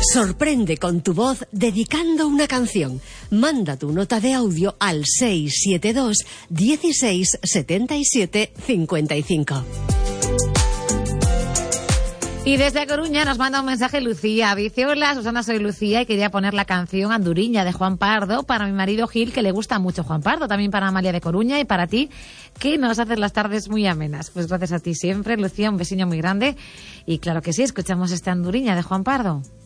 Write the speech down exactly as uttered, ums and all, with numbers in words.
Sorprende con tu voz dedicando una canción. Manda tu nota de audio al seis siete dos, dieciséis, setenta y siete, cincuenta y cinco. Y desde A Coruña nos manda un mensaje Lucía. Dice: hola, Susana, soy Lucía y quería poner la canción Anduriña de Juan Pardo para mi marido Gil, que le gusta mucho Juan Pardo. También para Amalia de Coruña y para ti, que nos haces las tardes muy amenas. Pues gracias a ti siempre, Lucía, un besiño muy grande. Y claro que sí, escuchamos esta Anduriña de Juan Pardo.